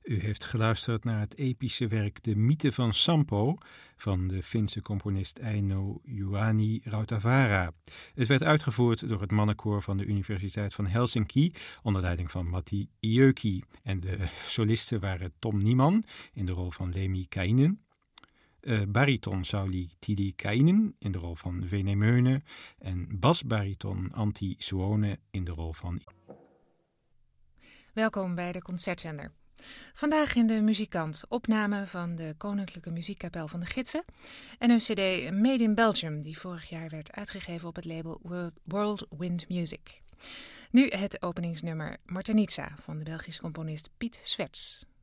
U heeft geluisterd naar het epische werk De Mythe van Sampo van de Finse componist Eino Juhani Rautavaara. Het werd uitgevoerd door het mannenkoor van de Universiteit van Helsinki onder leiding van Matti Jöki. En de solisten waren Tom Nieman in de rol van Lemi Kainen, bariton Sauli Tili Kainen in de rol van Venemeune en basbariton Antti Suone in de rol van... Welkom bij de Concertzender. Vandaag in de Muzikant opname van de Koninklijke Muziekkapel van de Gidsen en een cd Made in Belgium die vorig jaar werd uitgegeven op het label World Wind Music. Nu het openingsnummer Martenitsa van de Belgische componist Piet Swerts.